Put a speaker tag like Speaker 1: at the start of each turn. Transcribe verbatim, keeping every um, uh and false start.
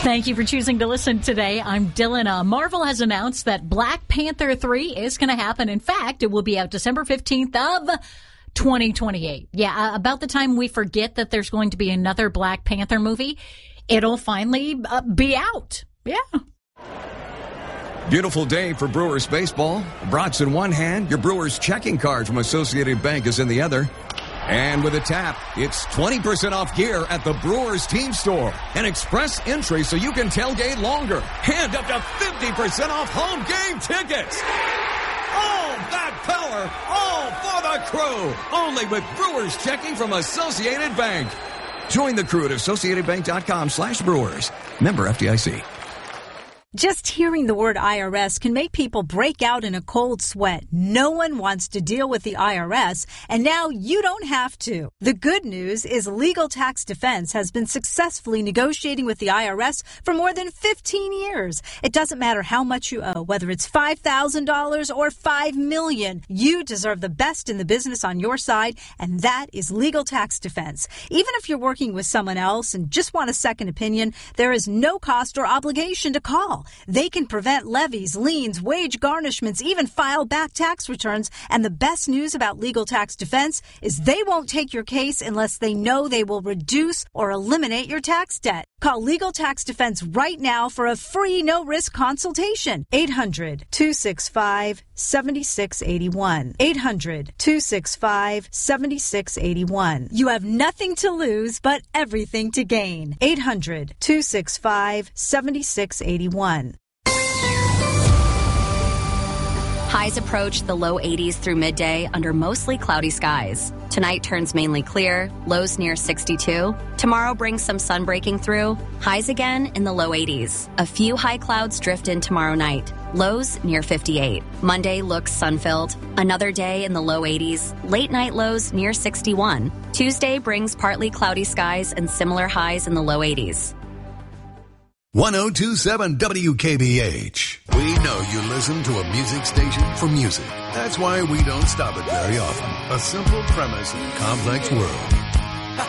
Speaker 1: Thank you for choosing to listen today. I'm Dylan. Uh, Marvel has announced that Black Panther three is going to happen. In fact, it will be out December fifteenth of twenty twenty-eight. Yeah, uh, about the time we forget that there's going to be another Black Panther movie, it'll finally uh, be out. Yeah.
Speaker 2: Beautiful day for Brewers baseball. Brats in one hand, your Brewers checking card from Associated Bank is in the other. And with a tap, it's twenty percent off gear at the Brewers team store. An express entry so you can tailgate longer. And up to fifty percent off home game tickets. All that power, all for the crew. Only with Brewers checking from Associated Bank. Join the crew at associatedbank.com slash Brewers. Member F D I C.
Speaker 3: Just hearing the word I R S can make people break out in a cold sweat. No one wants to deal with the I R S, and now you don't have to. The good news is Legal Tax Defense has been successfully negotiating with the I R S for more than fifteen years. It doesn't matter how much you owe, whether it's five thousand dollars or five million dollars. You deserve the best in the business on your side, and that is Legal Tax Defense. Even if you're working with someone else and just want a second opinion, there is no cost or obligation to call. They can prevent levies, liens, wage garnishments, even file back tax returns. And the best news about Legal Tax Defense is they won't take your case unless they know they will reduce or eliminate your tax debt. Call Legal Tax Defense right now for a free no-risk consultation. eight hundred, two six five, seven six eight one. eight hundred, two six five, seven six eight one. You have nothing to lose but everything to gain. eight hundred, two six five, seven six eight one.
Speaker 4: Highs approach the low eighties through midday under mostly cloudy skies. Tonight turns mainly clear, lows near sixty-two. Tomorrow brings some sun breaking through, highs again in the low eighties. A few high clouds drift in tomorrow night, lows near fifty-eight. Monday looks sun-filled, another day in the low eighties, late night lows near sixty-one. Tuesday brings partly cloudy skies and similar highs in the low eighties.
Speaker 5: one oh two point seven W K B H. We know you listen to a music station for music. That's why we don't stop it very often. A simple premise in a complex world.